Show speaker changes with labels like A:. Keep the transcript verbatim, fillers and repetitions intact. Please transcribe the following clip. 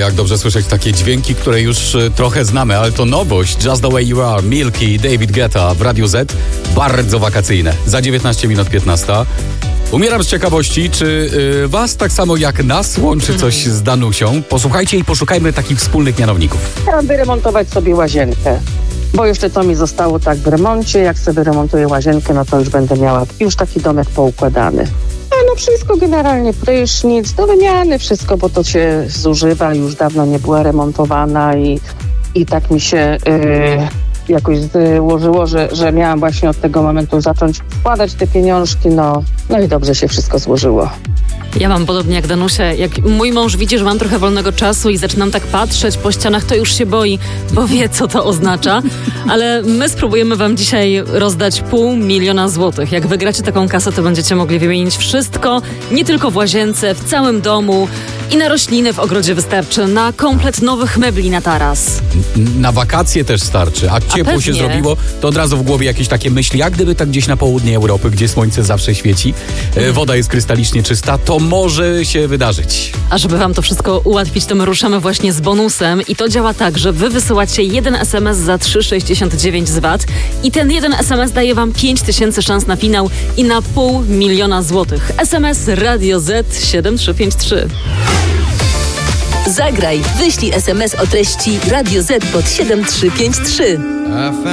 A: jak dobrze słyszeć takie dźwięki, które już y, trochę znamy, ale to nowość. Just the way you are, Milky, David Guetta w Radiu Z. Bardzo wakacyjne. Za dziewiętnaście minut piętnasta. Umieram z ciekawości, czy y, was tak samo jak nas łączy coś z Danusią? Posłuchajcie i poszukajmy takich wspólnych mianowników.
B: Chciałam wyremontować sobie łazienkę, bo jeszcze to mi zostało tak w remoncie. Jak sobie wyremontuję łazienkę, no to już będę miała już taki domek poukładany. A no wszystko generalnie, prysznic, do wymiany wszystko, bo to się zużywa, już dawno nie była remontowana i, i tak mi się yy, jakoś złożyło, że, że miałam właśnie od tego momentu zacząć wkładać te pieniążki, no, no i dobrze się wszystko złożyło.
C: Ja mam podobnie jak Danusia. Jak mój mąż widzi, że mam trochę wolnego czasu i zaczynam tak patrzeć po ścianach, to już się boi, bo wie, co to oznacza. Ale my spróbujemy wam dzisiaj rozdać pół miliona złotych. Jak wygracie taką kasę, to będziecie mogli wymienić wszystko, nie tylko w łazience, w całym domu i na rośliny w ogrodzie wystarczy, na komplet nowych mebli na taras.
A: Na wakacje też starczy, a ciepło
C: pewnie.
A: się zrobiło, to od razu w głowie jakieś takie myśli, jak gdyby tak gdzieś na południe Europy, gdzie słońce zawsze świeci, e, woda jest krystalicznie czysta, to może się wydarzyć.
C: A żeby wam to wszystko ułatwić, to my ruszamy właśnie z bonusem i to działa tak, że wy wysyłacie jeden es em es za trzy sześćdziesiąt dziewięć z V A T i ten jeden es em es daje wam pięć tysięcy szans na finał i na pół miliona złotych. es em es Radio Z siedem trzy pięć trzy.
D: Zagraj, wyślij es em es o treści Radio Z pod siedem trzy pięć trzy.